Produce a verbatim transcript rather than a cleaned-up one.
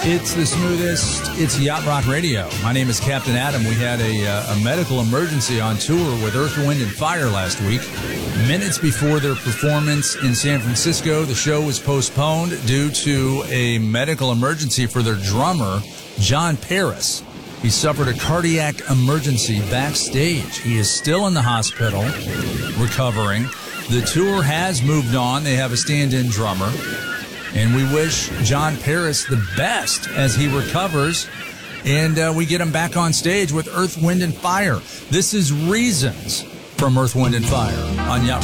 It's the smoothest. It's Yacht Rock Radio. My name is Captain Adam. We had a, uh, a medical emergency on tour with Earth, Wind, and Fire last week. Minutes before their performance in San Francisco, the show was postponed due to a medical emergency for their drummer, John Paris. He suffered a cardiac emergency backstage. He is still in the hospital, recovering. The tour has moved on. They have a stand-in drummer. And we wish John Paris the best as he recovers and uh, we get him back on stage with Earth, Wind, and Fire. This is Reasons from Earth, Wind, and Fire on Yacht